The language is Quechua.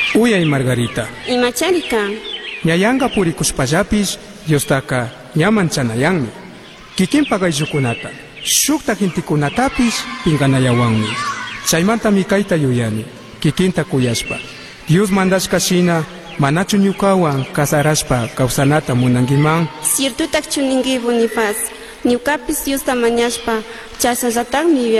Uyay Margarita. Imachari kan? Ñayanga purikuspallapis Diostaka ñaman chanayanmi. Kikinpa ayllukunata shukta gentikunatapis pinkanayawanmi. Chaymanta mikayta yuyani kikinta kuyashpa. Dios mandashka shina manachu ñukawan kasarashpa kawsanata munankiman. Ciertutak chuninki Bonifacio. Ñukapis Diosta mañashpa chasnallatanmi